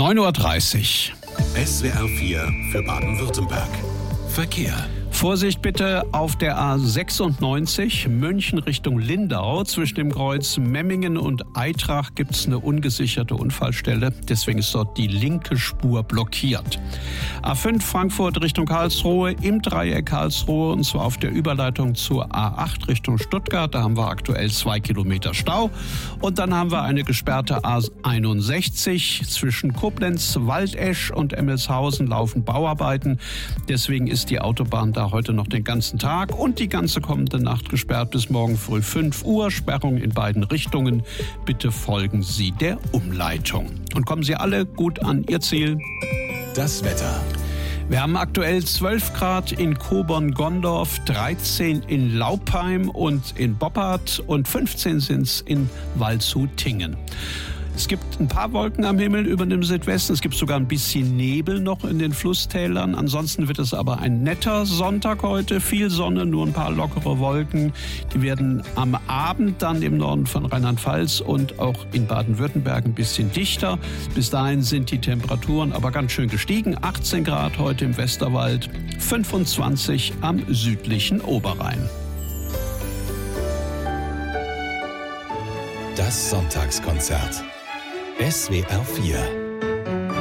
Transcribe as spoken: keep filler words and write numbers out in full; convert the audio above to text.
neun Uhr dreißig. S W R vier für Baden-Württemberg. Verkehr. Vorsicht bitte auf der A sechsundneunzig München Richtung Lindau. Zwischen dem Kreuz Memmingen und Eitrach gibt es eine ungesicherte Unfallstelle. Deswegen ist dort die linke Spur blockiert. A fünf Frankfurt Richtung Karlsruhe im Dreieck Karlsruhe, und zwar auf der Überleitung zur A acht Richtung Stuttgart. Da haben wir aktuell zwei Kilometer Stau. Und dann haben wir eine gesperrte A einundsechzig. Zwischen Koblenz, Waldesch und Emmelshausen laufen Bauarbeiten. Deswegen ist die Autobahn da heute noch den ganzen Tag und die ganze kommende Nacht gesperrt bis morgen früh fünf Uhr. Sperrung in beiden Richtungen. Bitte folgen Sie der Umleitung. Und kommen Sie alle gut an Ihr Ziel. Das Wetter. Wir haben aktuell zwölf Grad in Kobern-Gondorf, dreizehn in Laupheim und in Boppard und fünfzehn sind es in Waldshut-Tingen. Es gibt ein paar Wolken am Himmel über dem Südwesten. Es gibt sogar ein bisschen Nebel noch in den Flusstälern. Ansonsten wird es aber ein netter Sonntag heute. Viel Sonne, nur ein paar lockere Wolken. Die werden am Abend dann im Norden von Rheinland-Pfalz und auch in Baden-Württemberg ein bisschen dichter. Bis dahin sind die Temperaturen aber ganz schön gestiegen. achtzehn Grad heute im Westerwald, fünfundzwanzig am südlichen Oberrhein. Das Sonntagskonzert. S W R vier